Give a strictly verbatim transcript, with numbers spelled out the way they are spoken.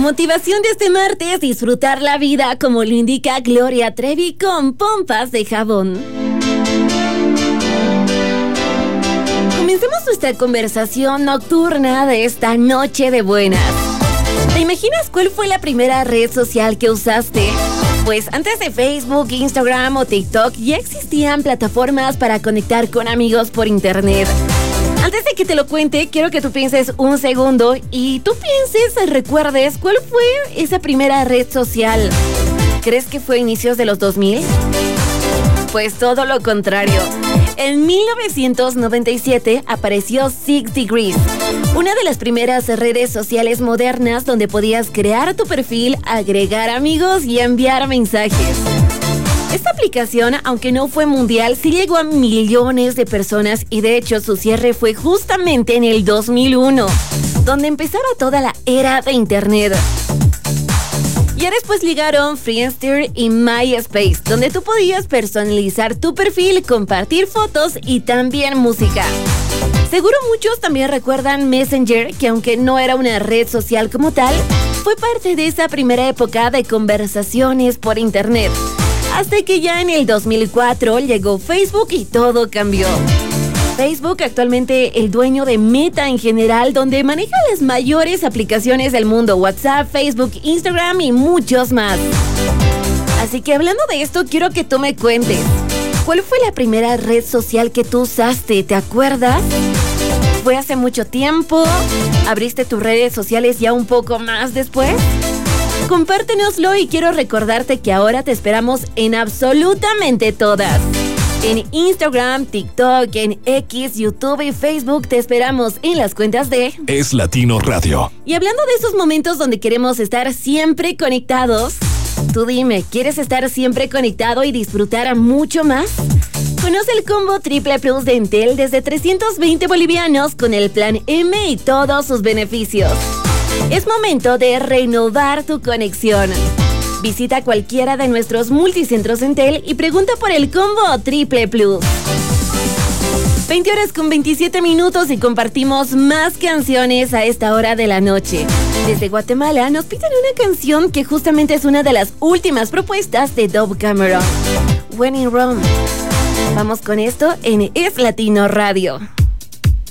motivación de este martes, disfrutar la vida como lo indica Gloria Trevi con pompas de jabón. Comencemos nuestra conversación nocturna de esta noche de buenas. ¿Te imaginas cuál fue la primera red social que usaste? Pues antes de Facebook, Instagram o TikTok ya existían plataformas para conectar con amigos por internet. Antes de que te lo cuente, quiero que tú pienses un segundo y tú pienses, recuerdes cuál fue esa primera red social. ¿Crees que fue a inicios de los dos mil? Pues todo lo contrario. En mil novecientos noventa y siete apareció Six Degrees, una de las primeras redes sociales modernas donde podías crear tu perfil, agregar amigos y enviar mensajes. Esta aplicación, aunque no fue mundial, sí llegó a millones de personas y de hecho su cierre fue justamente en el dos mil uno, donde empezaba toda la era de internet. Ya después llegaron Friendster y MySpace, donde tú podías personalizar tu perfil, compartir fotos y también música. Seguro muchos también recuerdan Messenger, que aunque no era una red social como tal, fue parte de esa primera época de conversaciones por internet. Hasta que ya en el dos mil cuatro llegó Facebook y todo cambió. Facebook, actualmente el dueño de Meta en general, donde maneja las mayores aplicaciones del mundo: WhatsApp, Facebook, Instagram y muchos más. Así que hablando de esto, quiero que tú me cuentes, ¿cuál fue la primera red social que tú usaste? ¿Te acuerdas? ¿Fue hace mucho tiempo? ¿Abriste tus redes sociales ya un poco más después? Compártenoslo y quiero recordarte que ahora te esperamos en absolutamente todas. En Instagram, TikTok, en X, YouTube y Facebook te esperamos en las cuentas de Es Latino Radio. Y hablando de esos momentos donde queremos estar siempre conectados, tú dime, ¿quieres estar siempre conectado y disfrutar mucho más? Conoce el combo Triple Plus de Entel desde trescientos veinte bolivianos con el plan M y todos sus beneficios. Es momento de renovar tu conexión. Visita cualquiera de nuestros multicentros Entel y pregunta por el combo Triple Plus. veinte horas con veintisiete minutos y compartimos más canciones a esta hora de la noche. Desde Guatemala nos piden una canción que justamente es una de las últimas propuestas de Dove Cameron, When in Rome. Vamos con esto en Es Latino Radio.